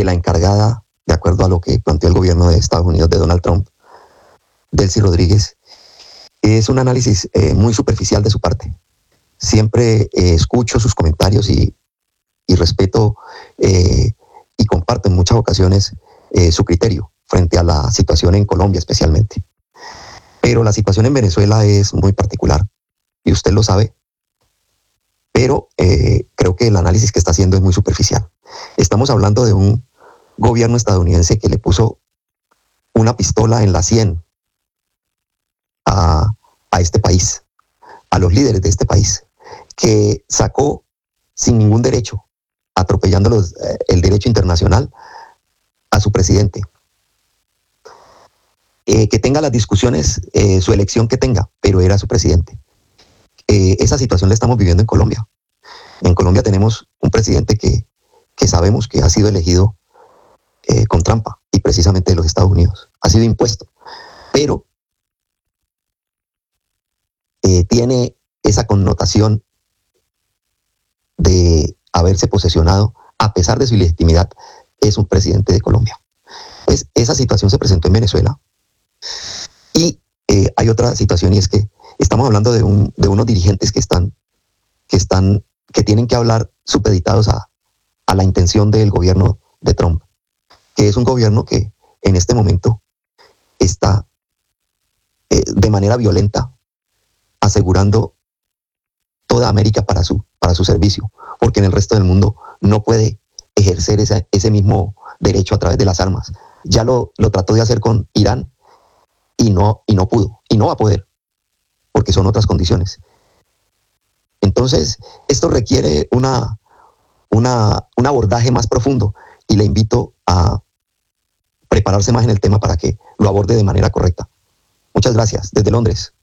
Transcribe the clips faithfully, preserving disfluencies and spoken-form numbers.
de la encargada, de acuerdo a lo que planteó el gobierno de Estados Unidos de Donald Trump, Delcy Rodríguez, es un análisis eh, muy superficial de su parte. Siempre eh, escucho sus comentarios y, y respeto eh, y comparto en muchas ocasiones eh, su criterio frente a la situación en Colombia especialmente. Pero la situación en Venezuela es muy particular y usted lo sabe, pero eh, creo que el análisis que está haciendo es muy superficial. Estamos hablando de un gobierno estadounidense que le puso una pistola en la sien a, a este país, a los líderes de este país, que sacó sin ningún derecho, atropellando los, eh, el derecho internacional, a su presidente. Eh, que tenga las discusiones, eh, su elección que tenga, pero era su presidente. Eh, esa situación la estamos viviendo en Colombia. En Colombia tenemos un presidente que, que sabemos que ha sido elegido eh, con trampa, y precisamente de los Estados Unidos. Ha sido impuesto, pero eh, tiene esa connotación de haberse posesionado, a pesar de su ilegitimidad, es un presidente de Colombia. Pues esa situación se presentó en Venezuela. Y eh, hay otra situación, y es que estamos hablando de, un, de unos dirigentes que están, que están, que tienen que hablar supeditados a, a la intención del gobierno de Trump, que es un gobierno que en este momento está eh, de manera violenta asegurando toda América para su, para su servicio, porque en el resto del mundo no puede ejercer ese, ese mismo derecho a través de las armas. Ya lo, lo trató de hacer con Irán y no, y no pudo, y no va a poder, porque son otras condiciones. Entonces, esto requiere una, una, un abordaje más profundo, y le invito a prepararse más en el tema para que lo aborde de manera correcta. Muchas gracias, desde Londres.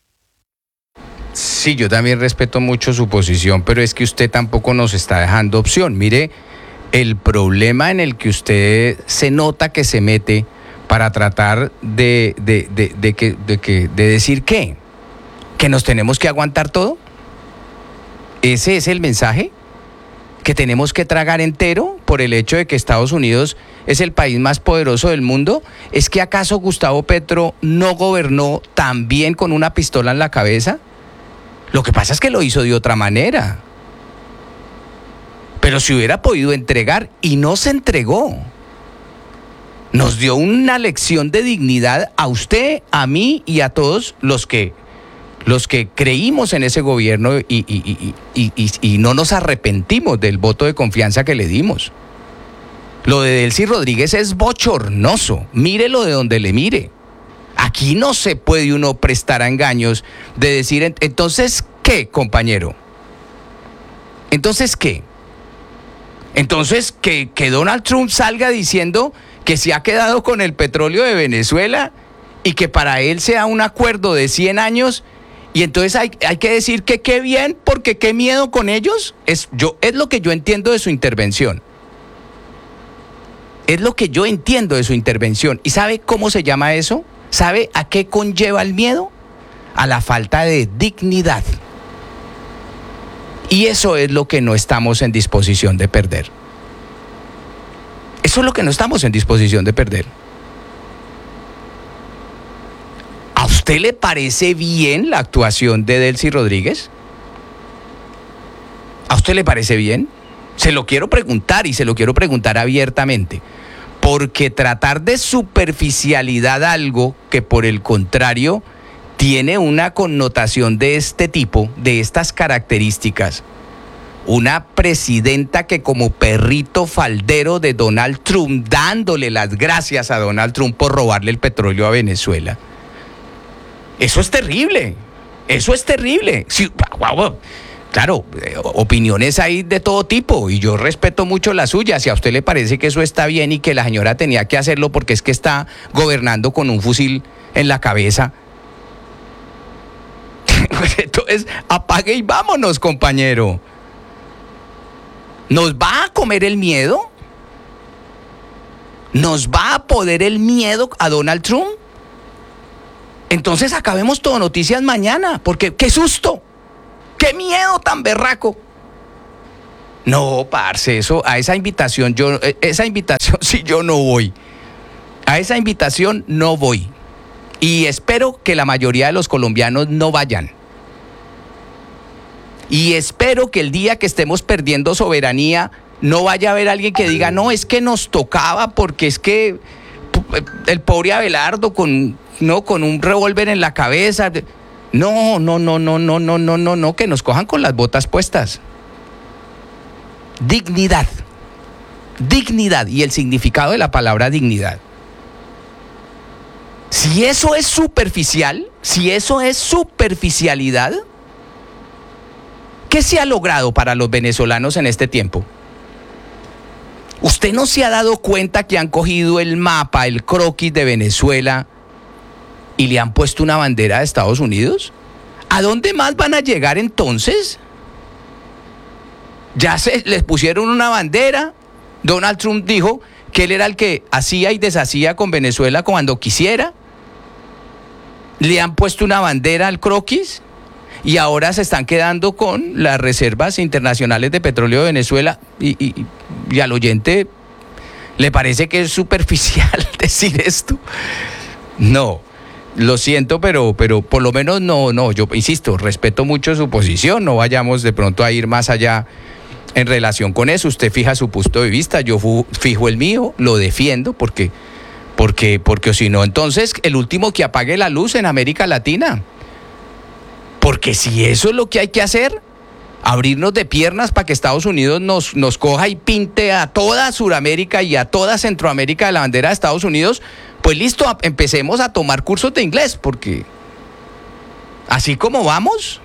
Sí, yo también respeto mucho su posición, pero es que usted tampoco nos está dejando opción. Mire, el problema en el que usted se nota que se mete para tratar de, de, de, de, que, de, que, de decir qué, que nos tenemos que aguantar todo. ¿Ese es el mensaje? ¿Que tenemos que tragar entero por el hecho de que Estados Unidos es el país más poderoso del mundo? ¿Es que acaso Gustavo Petro no gobernó también con una pistola en la cabeza? Lo que pasa es que lo hizo de otra manera. Pero si hubiera podido entregar, y no se entregó. Nos dio una lección de dignidad a usted, a mí y a todos los que, los que creímos en ese gobierno y, y, y, y, y, y no nos arrepentimos del voto de confianza que le dimos. Lo de Delcy Rodríguez es bochornoso. Mírelo de donde le mire. Aquí no se puede uno prestar a engaños de decir, entonces, ¿qué, compañero? ¿Entonces qué? Entonces, que, que Donald Trump salga diciendo que se ha quedado con el petróleo de Venezuela y que para él sea un acuerdo de cien años, y entonces hay, hay que decir que qué bien, porque qué miedo con ellos. Es, yo, es lo que yo entiendo de su intervención. Es lo que yo entiendo de su intervención. ¿Y sabe cómo se llama eso? ¿Sabe a qué conlleva el miedo? A la falta de dignidad. Y eso es lo que no estamos en disposición de perder. Eso es lo que no estamos en disposición de perder. ¿A usted le parece bien la actuación de Delcy Rodríguez? ¿A usted le parece bien? Se lo quiero preguntar, y se lo quiero preguntar abiertamente. Porque tratar de superficialidad algo que, por el contrario, tiene una connotación de este tipo, de estas características. Una presidenta que, como perrito faldero de Donald Trump, dándole las gracias a Donald Trump por robarle el petróleo a Venezuela. Eso es terrible. Eso es terrible. Sí, claro, opiniones hay de todo tipo, y yo respeto mucho las suyas. Si a usted le parece que eso está bien y que la señora tenía que hacerlo porque es que está gobernando con un fusil en la cabeza, entonces apague y vámonos, compañero. ¿Nos va a comer el miedo? ¿Nos va a poder el miedo a Donald Trump? Entonces acabemos todo Noticias Mañana, porque qué susto, qué miedo tan berraco. No, parce, eso, a esa invitación yo, esa invitación sí yo no voy. A esa invitación no voy. Y espero que la mayoría de los colombianos no vayan. Y espero que el día que estemos perdiendo soberanía no vaya a haber alguien que diga, no, es que nos tocaba porque es que el pobre Abelardo con, no, con un revólver en la cabeza. No, no, no, no, no, no, no, no, no, que nos cojan con las botas puestas. Dignidad. Dignidad y el significado de la palabra dignidad. Si eso es superficial, si eso es superficialidad, ¿qué se ha logrado para los venezolanos en este tiempo? ¿Usted no se ha dado cuenta que han cogido el mapa, el croquis de Venezuela y le han puesto una bandera de Estados Unidos? ¿A dónde más van a llegar entonces? Ya se les pusieron una bandera. Donald Trump dijo que él era el que hacía y deshacía con Venezuela cuando quisiera. Le han puesto una bandera al croquis y ahora se están quedando con las reservas internacionales de petróleo de Venezuela y, y, y al oyente le parece que es superficial decir esto. No, lo siento, pero, pero por lo menos no, no, yo insisto, respeto mucho su posición, no vayamos de pronto a ir más allá en relación con eso. Usted fija su punto de vista, yo fijo el mío, lo defiendo porque... Porque, porque si no, entonces el último que apague la luz en América Latina. Porque si eso es lo que hay que hacer, abrirnos de piernas para que Estados Unidos nos, nos coja y pinte a toda Sudamérica y a toda Centroamérica de la bandera de Estados Unidos, pues listo, empecemos a tomar cursos de inglés, porque así como vamos,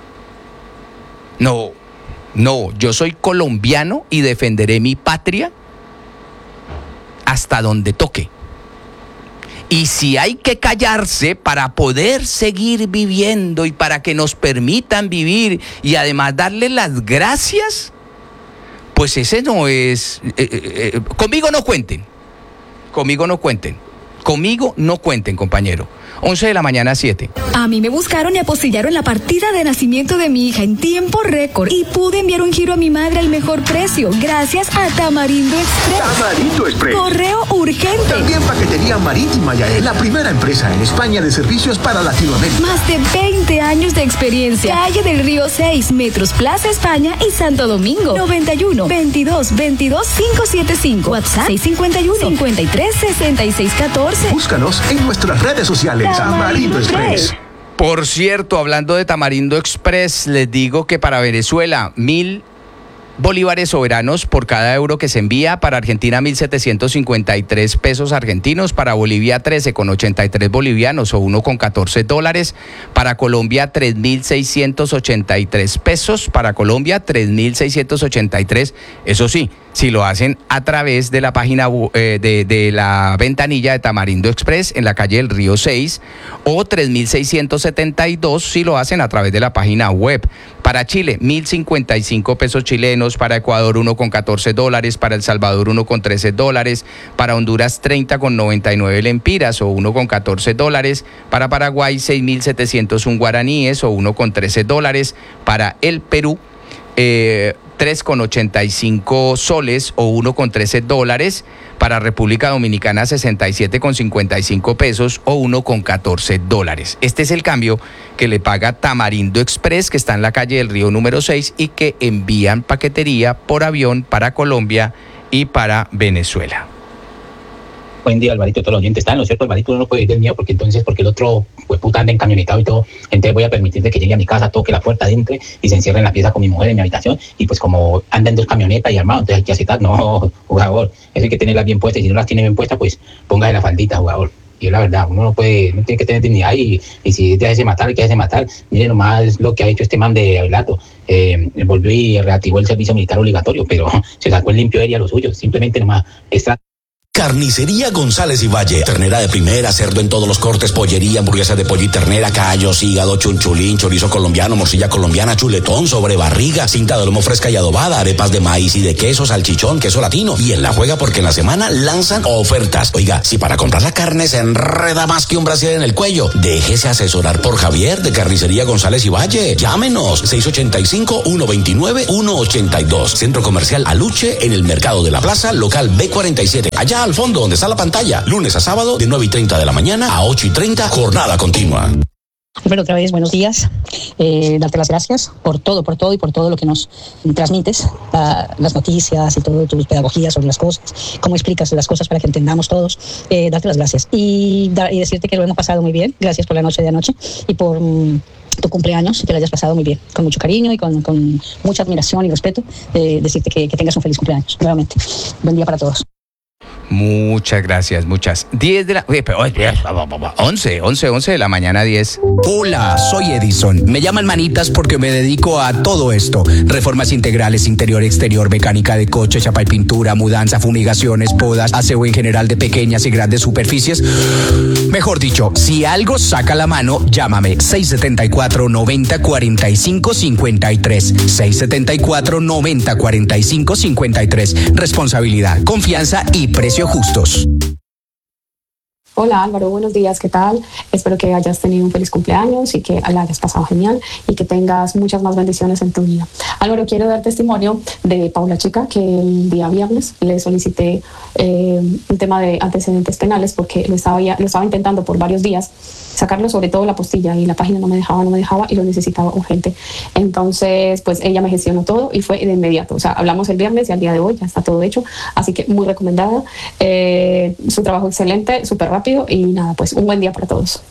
no, no, yo soy colombiano y defenderé mi patria hasta donde toque. Y si hay que callarse para poder seguir viviendo y para que nos permitan vivir y además darle las gracias, pues ese no es... Eh, eh, eh, conmigo no cuenten, conmigo no cuenten, conmigo no cuenten, compañero. once de la mañana, siete. A mí me buscaron y apostillaron la partida de nacimiento de mi hija en tiempo récord y pude enviar un giro a mi madre al mejor precio gracias a Tamarindo Express. Tamarindo Express. Correo urgente. También paquetería marítima y es la primera empresa en España de servicios para Latinoamérica. Más de veinte años de experiencia. Calle del Río seis, Metros Plaza España y Santo Domingo. noventa y uno, veintidós, veintidós, quinientos setenta y cinco. WhatsApp seis cincuenta y uno, cincuenta y tres, sesenta y seis, catorce. Búscanos en nuestras redes sociales. Tamarindo Express. Por cierto, hablando de Tamarindo Express, les digo que para Venezuela, mil bolívares soberanos por cada euro que se envía. Para Argentina, mil setecientos cincuenta y tres pesos argentinos. Para Bolivia, trece con ochenta y tres bolivianos o uno con catorce dólares. Para Colombia, tres mil seiscientos ochenta y tres pesos. Para Colombia, tres mil seiscientos ochenta y tres. Eso sí, si lo hacen a través de la página eh, de, de la ventanilla de Tamarindo Express en la calle del Río seis, o tres mil seiscientos setenta y dos si lo hacen a través de la página web. Para Chile, mil cincuenta y cinco pesos chilenos. Para Ecuador, uno con catorce dólares. Para El Salvador, uno con trece dólares. Para Honduras, treinta con noventa y nueve lempiras o uno con catorce dólares. Para Paraguay, seis mil setecientos un guaraníes o uno con trece dólares. Para el Perú, eh, tres con ochenta y cinco soles o uno con trece dólares. Para República Dominicana, sesenta y siete con cincuenta y cinco pesos o uno con catorce dólares. Este es el cambio que le paga Tamarindo Express, que está en la calle del Río número seis y que envían paquetería por avión para Colombia y para Venezuela. Buen día, Alvarito, todos los oyentes. Está en lo cierto, Alvarito, uno no puede ir del mío porque entonces, porque el otro, pues puta, anda encamionetado y todo. Entonces voy a permitirle que llegue a mi casa, toque la puerta, entre y se encierre en la pieza con mi mujer en mi habitación. Y pues como anda en dos camionetas y armado, entonces hay que aceptar. No, jugador, eso hay que tenerlas bien puestas. Y si no las tiene bien puestas, pues póngase la faldita, jugador. Y es la verdad, uno no puede, no tiene que tener dignidad y, y si te hace matar, hay que hace matar. Miren nomás lo que ha hecho este man de Abelardo. Eh, volvió y reactivó el servicio militar obligatorio, pero se sacó el limpio aéreo a los suyos. Simplemente nomás está... Carnicería González y Valle. Ternera de primera, cerdo en todos los cortes, pollería, hamburguesa de pollo y ternera, callos, hígado, chunchulín, chorizo colombiano, morcilla colombiana, chuletón, sobrebarriga, cinta de lomo fresca y adobada, arepas de maíz y de queso, salchichón, queso latino. Y en La Juega porque en la semana lanzan ofertas. Oiga, si para comprar la carne se enreda más que un brasier en el cuello, déjese asesorar por Javier de Carnicería González y Valle. Llámenos seis ocho cinco, uno dos nueve, uno ocho dos. Centro Comercial Aluche en el Mercado de la Plaza, local B cuarenta y siete. Allá al fondo donde está la pantalla. Lunes a sábado de nueve y treinta de la mañana a ocho y treinta, jornada continua. Bueno, otra vez, buenos días. Eh, darte las gracias por todo, por todo y por todo lo que nos transmites, uh, las noticias y todo, tus pedagogías sobre las cosas, cómo explicas las cosas para que entendamos todos. Eh, darte las gracias y, da, y decirte que lo hemos pasado muy bien. Gracias por la noche de anoche y por um, tu cumpleaños, que lo hayas pasado muy bien, con mucho cariño y con, con mucha admiración y respeto. Eh, decirte que, que tengas un feliz cumpleaños, nuevamente. Buen día para todos. Muchas gracias, muchas. diez de la... Oye, pero, oye, once, once, once de la mañana, diez. Hola, soy Edison. Me llaman manitas porque me dedico a todo esto. Reformas integrales, interior, exterior, mecánica de coche, chapa y pintura, mudanza, fumigaciones, podas, aseo en general de pequeñas y grandes superficies. Mejor dicho, si algo saca la mano, llámame seis siete cuatro, noventa, cuarenta y cinco, cincuenta y tres. seis siete cuatro, noventa, cuarenta y cinco, cincuenta y tres. Responsabilidad, confianza y precio justos. Hola Álvaro, buenos días, ¿qué tal? Espero que hayas tenido un feliz cumpleaños y que la hayas pasado genial y que tengas muchas más bendiciones en tu vida. Álvaro, quiero dar testimonio de Paula Chica, que el día viernes le solicité eh, un tema de antecedentes penales porque lo estaba, ya, lo estaba intentando por varios días sacarlo, sobre todo la postilla, y la página no me dejaba, no me dejaba y lo necesitaba urgente. Entonces, pues ella me gestionó todo y fue de inmediato. O sea, hablamos el viernes y al día de hoy ya está todo hecho, así que muy recomendada. Eh, su trabajo excelente, súper rápido y nada, pues un buen día para todos.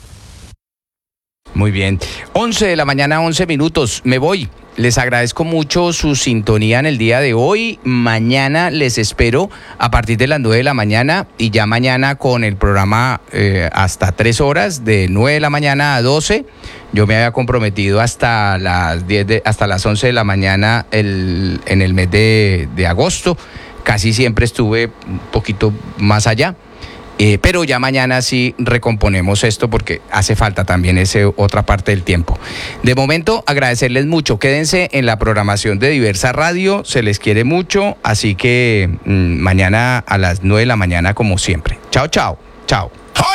Muy bien. once de la mañana, once minutos. Me voy. Les agradezco mucho su sintonía en el día de hoy. Mañana les espero a partir de las nueve de la mañana y ya mañana con el programa eh, hasta tres horas, de nueve de la mañana a doce. Yo me había comprometido hasta las diez de, hasta las once de la mañana el, en el mes de, de agosto. Casi siempre estuve un poquito más allá. Eh, pero ya mañana sí recomponemos esto porque hace falta también esa otra parte del tiempo. De momento, agradecerles mucho. Quédense en la programación de Diversa Radio, se les quiere mucho, así que mmm, mañana a las nueve de la mañana como siempre. Chao, chao, chao.